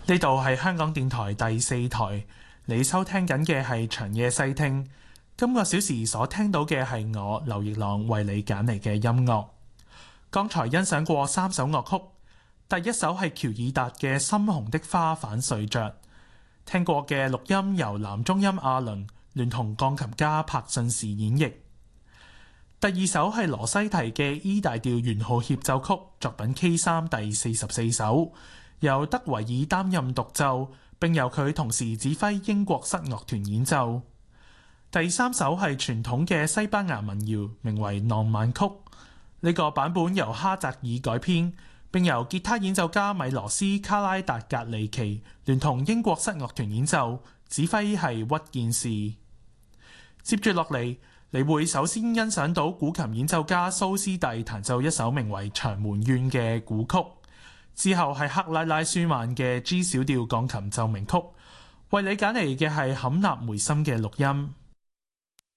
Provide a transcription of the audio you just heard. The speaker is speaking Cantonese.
呢度係香港電台第四台，你收聽緊嘅係長夜細聽。今個小時所聽到嘅係我劉奕朗為你揀嚟嘅音樂。剛才欣賞過3首樂曲，第一首係喬爾達嘅《深紅的花瓣睡着》，聽過嘅錄音由男中音阿倫聯同鋼琴家柏信士演繹。第二首係羅西提嘅 E 大調圓號協奏曲，作品 K3 第44首，由德維爾擔任獨奏，並由佢同時指揮英國室樂團演奏。第三首係傳統嘅西班牙民謠，名為《浪漫曲》。呢個版本由哈澤爾改編，並由吉他演奏家米羅斯卡拉達格利奇聯同英國室樂團演奏，指揮係屈健士。接住落嚟，你會首先欣賞到古琴演奏家蘇斯蒂彈奏一首名為《長門怨》嘅古曲，之後係克拉拉舒曼嘅 G 小調鋼琴奏鳴曲。為你揀嚟嘅係坎納梅森嘅錄音。